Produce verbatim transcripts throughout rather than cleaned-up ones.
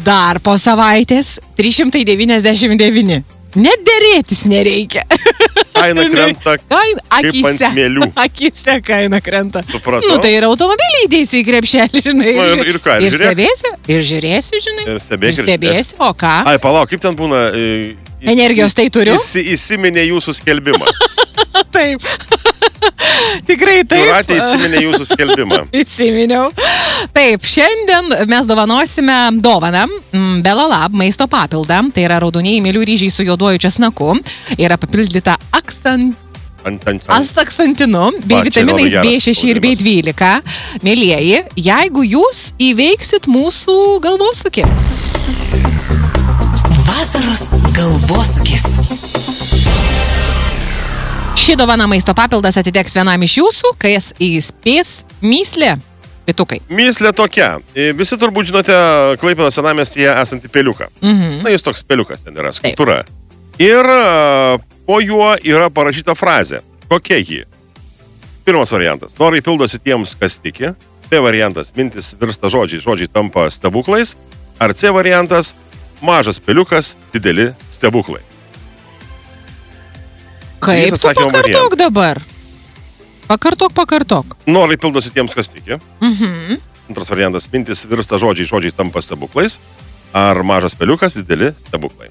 Dar po savaitės trys šimtai devyniasdešimt devyni. Net dėrėtis nereikia. Kaina krenta kaina, akise, kaip ant mėlių. Akise kaina krenta. Supratau. Nu, tai ir automobilį įdėsiu į krepšelį, žinai. Nu, ir, ir ką, ir, ir stebėsiu, ir žiūrėsiu, žinai. Ir stebėk, ir stebėsiu, o ką? Ai, palauk, kaip ten būna... Įs, Energijos tai turiu? Įsi, įsiminė jūsų skelbimą. Taip. Tikrai taip. Jūratė įsiminė jūsų skelbimą. Įsiminiau. Taip, šiandien mes dovanosime dovaną Bella Lab maisto papildą. Tai yra raudonieji mėlių ryžiai su juoduoju česnaku. Yra papildyta aksant... astakstantinu bei Va, vitaminais B šeši ir B dvylika. Mėlieji, jeigu jūs įveiksit mūsų galvosūkį. Vasaros galvosūkis. Ši dovana maisto papildas atiteks vienam iš jūsų, kai jas įspės myslė. Pitukai. Myslė tokia. Visi turbūt žinote Klaipėdos senamiestyje esantį peliuką. Mhm. Na, jis toks peliukas ten yra, skulptūra. Ir po juo yra parašyta frazė. Kokia ji? Pirmas variantas. Norai pildosi tiems, kas tiki. B variantas. Mintis virsta žodžiai, žodžiai tampa stebuklais. Ar C variantas. Mažas peliukas, dideli stebuklai. Kaip tu pakartok dabar? Pakartok, pakartok. Norai pildosi tiems, kas tiki. Mhm. Antras variantas. Mintis virsta žodžiai, žodžiai tampa stebuklais. Ar mažas peliukas, dideli stebuklai.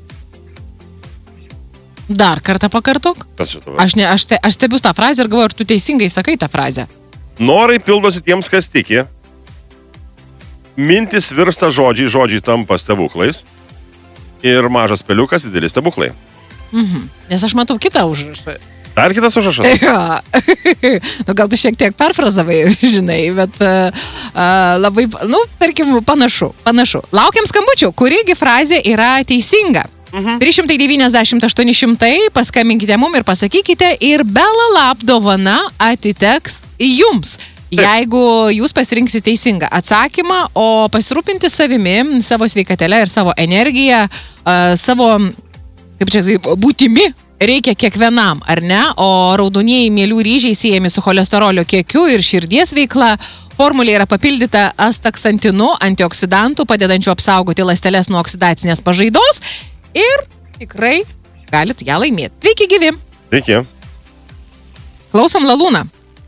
Dar kartą pakartok. Kas šitą? Aš, ne, aš, te, aš stebiu tą frazę ir galvoju, ar tu teisingai sakai tą frazę. Norai pildosi tiems, kas tiki. Mintis virsta žodžiai, žodžiai tampa stebuklais. Ir mažas peliukas, dideli stebuklai. Mhm. Nes aš matau kitą užrašą. Dar kitas užrašas? Ja. Nu, gal tu šiek tiek perfrazavai, žinai, bet uh, uh, labai, nu, tarkim, panašu, panašu. Laukiam skambučių, kurigi frazė yra teisinga. Mhm. trys šimtai devyniasdešimt aštuoni šimtai, paskambinkite mum ir pasakykite, ir Bella Lab dovana atiteks jums. Jeigu jūs pasirinksit teisingą atsakymą, o pasirūpinti savimi, savo sveikatelę ir savo energiją, uh, savo, kaip čia, būtimi reikia kiekvienam, ar ne? O raudonieji mėlių ryžiai siejami su cholesterolio kiekiu ir širdies veikla. Formulė yra papildyta astaksantinu, antioksidantų, padedančių apsaugoti ląsteles nuo oksidacinės pažaidos. Ir tikrai galit ją laimėti. Sveiki, gyvi. Sveiki. Klausom Lalūną.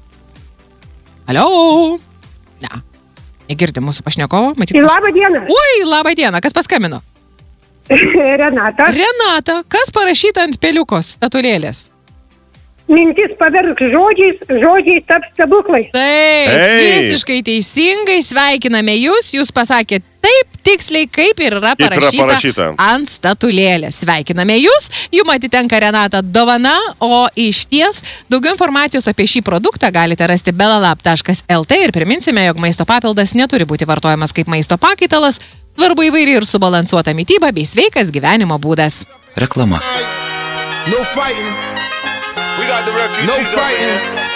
Alio. Ne. Negirdi mūsų pašnekovo. Matyt, Labą dieną. Ui, labą dieną. Kas paskambino? Renata. Renata. Kas parašyta ant peliukos statulėlės? Mintis paverk žodžiais, žodžiai taps stebuklai. Taip, Ei. visiškai teisingai sveikiname jūs. Jūs pasakėte taip tiksliai, kaip ir yra Kaip yra parašyta, parašyta. ant statulėlės. Sveikiname jūs. Jums atitenka Renata dovana, o iš ties daugiau informacijos apie šį produktą galite rasti bellalab taškas lt ir priminsime, jog maisto papildas neturi būti vartojamas kaip maisto pakaitalas. Svarbu įvairi ir subalansuota mytyba bei sveikas gyvenimo būdas. Reklama. No fighting. We got the refugees. No fighting.